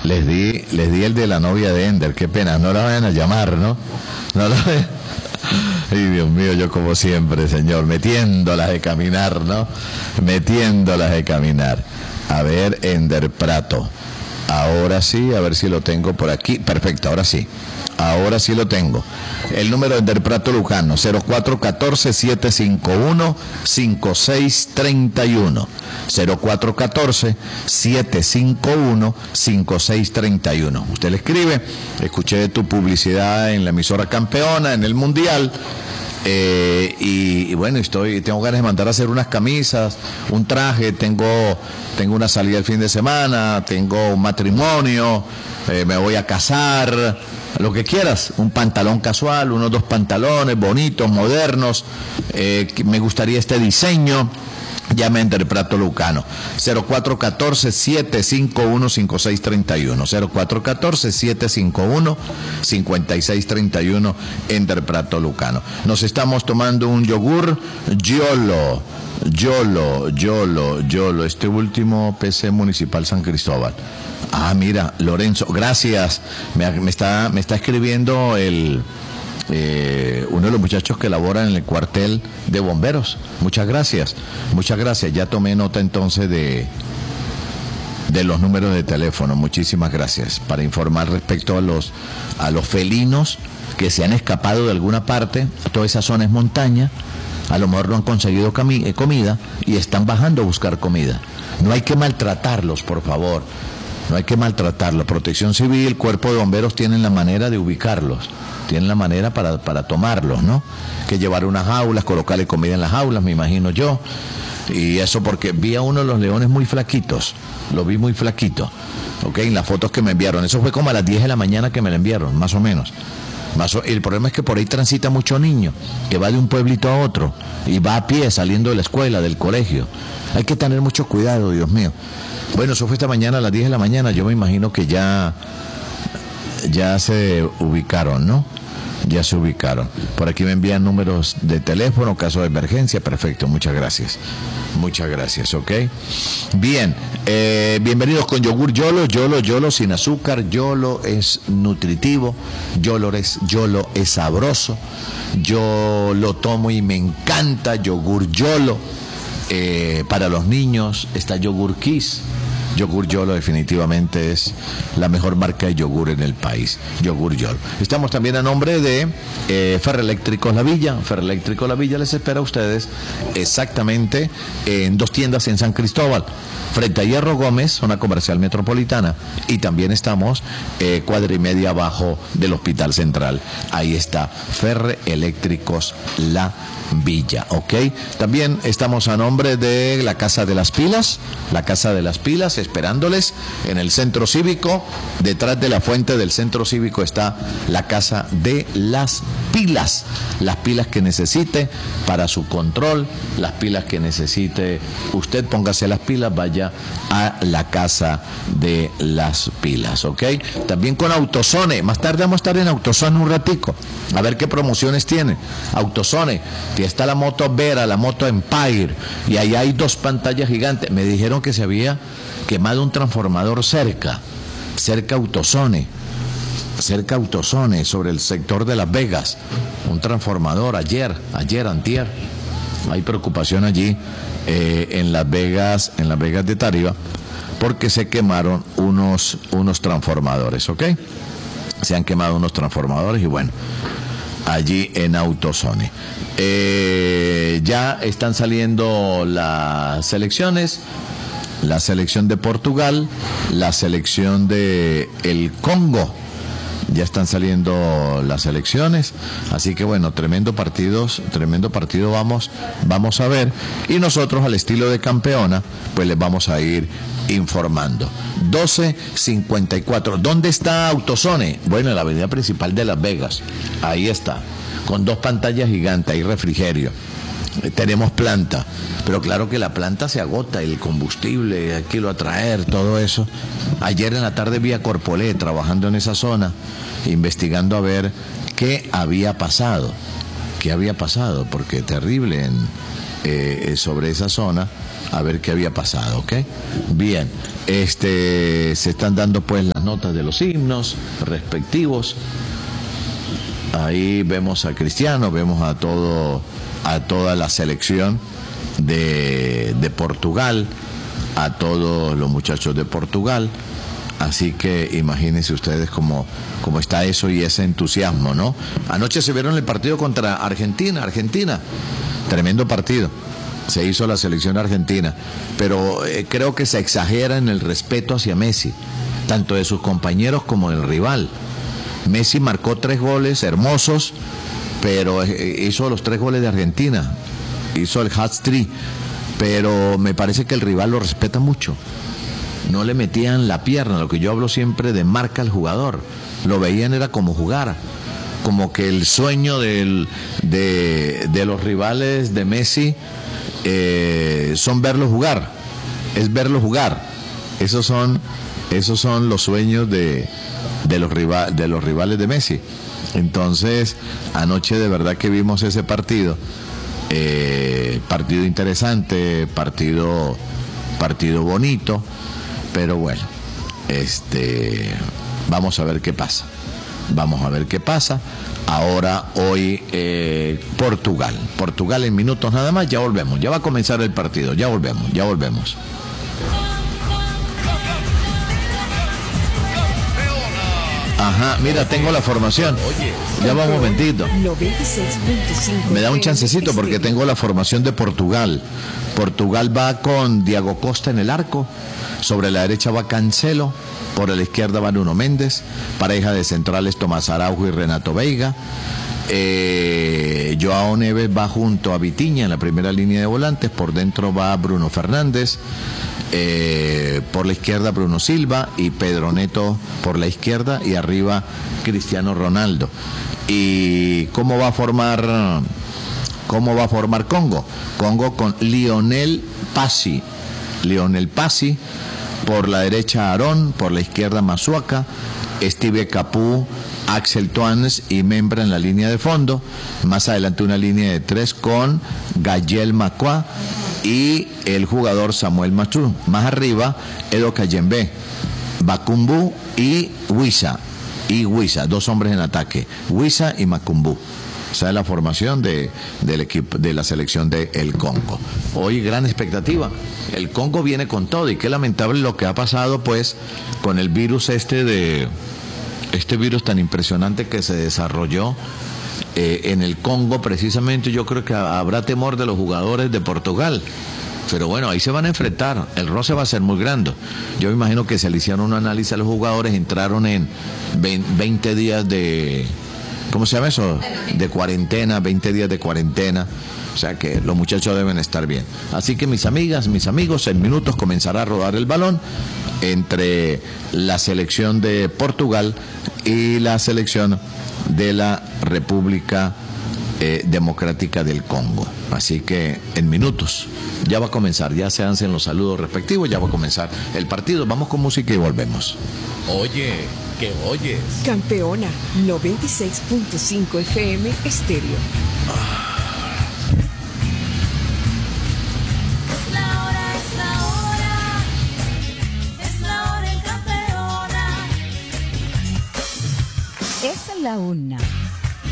Les di el de la novia de Ender, qué pena, no la vayan a llamar, ¿no? No la vayan. Ay, Dios mío, yo como siempre, señor, metiéndolas de caminar, ¿no? Metiéndolas de caminar. A ver, Ender Prato. Ahora sí, a ver si lo tengo por aquí. Perfecto, ahora sí. Ahora sí lo tengo. El número de Ender Prato Lujano, 0414-751-5631. 0414-751-5631. Usted le escribe, escuché tu publicidad en la emisora campeona, en el Mundial, y bueno, tengo ganas de mandar a hacer unas camisas, un traje, tengo una salida el fin de semana, tengo un matrimonio, me voy a casar, lo que quieras, un pantalón casual, unos 2 pantalones bonitos, modernos, me gustaría este diseño. Llame a Ender Prato Lucano, 0414-751-5631, 0414-751-5631, Ender Prato Lucano. Nos estamos tomando un yogur Yolo, este último PC Municipal San Cristóbal. Ah, mira, Lorenzo, gracias, me está escribiendo uno de los muchachos que labora en el cuartel de bomberos. Muchas gracias. Ya tomé nota entonces de los números de teléfono. Muchísimas gracias. Para informar respecto a los felinos que se han escapado de alguna parte. Toda esa zona es montaña. A lo mejor no han conseguido comida y están bajando a buscar comida. No hay que maltratarlos, por favor. No hay que maltratarlos. Protección Civil, Cuerpo de Bomberos tienen la manera de ubicarlos. Tienen la manera para tomarlos, ¿no? Que llevar unas jaulas, colocarle comida en las jaulas, me imagino yo. Y eso porque vi a uno de los leones muy flaquitos. Lo vi muy flaquito. ¿Ok? En las fotos que me enviaron. Eso fue como a las 10 de la mañana que me lo enviaron, más o menos. El problema es que por ahí transita mucho niño, que va de un pueblito a otro, y va a pie saliendo de la escuela, del colegio. Hay que tener mucho cuidado, Dios mío. Bueno, eso fue esta mañana a las 10 de la mañana. Yo me imagino que ya se ubicaron, ¿no? Ya se ubicaron. Por aquí me envían números de teléfono, caso de emergencia. Perfecto, muchas gracias, ¿ok? Bien, bienvenidos con yogur Yolo sin azúcar. Yolo es nutritivo, Yolo es sabroso. Yo lo tomo y me encanta, yogur Yolo. Para los niños está yogur Kiss. Yogur Yolo definitivamente es la mejor marca de yogur en el país. Yogur Yolo. Estamos también a nombre de Ferroeléctricos La Villa. Ferroeléctricos La Villa les espera a ustedes exactamente en 2 tiendas en San Cristóbal. Frente a Hierro Gómez, zona comercial metropolitana. Y también estamos cuadra y media abajo del Hospital Central. Ahí está Ferroeléctricos La Villa, ¿ok? También estamos a nombre de la Casa de las Pilas. La Casa de las Pilas, esperándoles en el Centro Cívico. Detrás de la fuente del Centro Cívico está la Casa de las Pilas. Las pilas que necesite para su control, las pilas que necesite usted, póngase las pilas, vaya a la Casa de las Pilas, ¿ok? También con Autozone. Más tarde vamos a estar en Autozone un ratico, a ver qué promociones tiene. Autozone, que está la moto Vera, la moto Empire, y ahí hay 2 pantallas gigantes. Me dijeron que se había quemado un transformador cerca Autozone, sobre el sector de Las Vegas, un transformador antier. Hay preocupación allí en Las Vegas de Tarima, porque se quemaron unos transformadores, ¿ok? Se han quemado unos transformadores y bueno, allí en Autozone. Ya están saliendo las selecciones, la selección de Portugal, la selección de el Congo. Ya están saliendo las elecciones, así que bueno, tremendo partido vamos a ver, y nosotros al estilo de campeona pues les vamos a ir informando. 12:54. ¿Dónde está Autozone? Bueno, en la avenida principal de Las Vegas. Ahí está, con 2 pantallas gigantes, hay refrigerio. Tenemos planta, pero claro que la planta se agota, el combustible, hay que irlo a traer, todo eso. Ayer en la tarde vi a Corpolé trabajando en esa zona, investigando a ver qué había pasado, porque terrible sobre esa zona a ver qué había pasado, ¿ok? Bien, se están dando pues las notas de los himnos respectivos. Ahí vemos a Cristiano, vemos a toda la selección de Portugal, a todos los muchachos de Portugal. Así que imagínense ustedes cómo está eso y ese entusiasmo, ¿no? Anoche se vieron el partido contra Argentina, tremendo partido. Se hizo la selección argentina, pero creo que se exagera en el respeto hacia Messi, tanto de sus compañeros como del rival. Messi marcó 3 goles hermosos, pero hizo los 3 goles de Argentina, hizo el hat-trick, pero me parece que el rival lo respeta mucho. No le metían la pierna, lo que yo hablo siempre de marca al jugador. Lo veían era como jugar, como que el sueño de los rivales de Messi son verlo jugar, es verlo jugar. Esos son los sueños de los rivales de Messi. Entonces, anoche de verdad que vimos ese partido, partido interesante, partido bonito. Pero bueno, vamos a ver qué pasa. Ahora, hoy, Portugal en minutos nada más, ya volvemos. Ya va a comenzar el partido, ya volvemos. Ajá, mira, tengo la formación. Ya va un momentito. Me da un chancecito porque tengo la formación de Portugal. Portugal va con Diego Costa en el arco. Sobre la derecha va Cancelo, por la izquierda va Nuno Méndez, pareja de centrales Tomás Araujo y Renato Veiga. Joao Neves va junto a Vitinha en la primera línea de volantes, por dentro va Bruno Fernández, por la izquierda Bruno Silva y Pedro Neto por la izquierda y arriba Cristiano Ronaldo. ¿Y cómo va a formar Congo? Congo con Lionel Pasi, por la derecha Aarón, por la izquierda Masuaca, Steve Capú, Axel Tuanes y Membra en la línea de fondo. Más adelante una línea de 3 con Gayel Macua y el jugador Samuel Machu. Más arriba Edo Kayembe, Bakumbu y Wissa, 2 hombres en ataque, Wissa y Makumbu. Esa es la formación del equipo de la selección de el Congo. Hoy gran expectativa. El Congo viene con todo y qué lamentable lo que ha pasado pues con el virus este virus tan impresionante que se desarrolló en el Congo. Precisamente yo creo que habrá temor de los jugadores de Portugal. Pero bueno, ahí se van a enfrentar. El roce va a ser muy grande. Yo me imagino que se le hicieron un análisis a los jugadores, entraron en 20 días de... ¿Cómo se llama eso? De cuarentena, 20 días de cuarentena. O sea que los muchachos deben estar bien. Así que mis amigas, mis amigos, en minutos comenzará a rodar el balón entre la selección de Portugal y la selección de la República Democrática del Congo. Así que en minutos ya va a comenzar, ya se hacen los saludos respectivos, ya va a comenzar el partido. Vamos con música y volvemos. Oye, ¿qué oyes? Campeona 96.5 FM Estéreo. Es la una.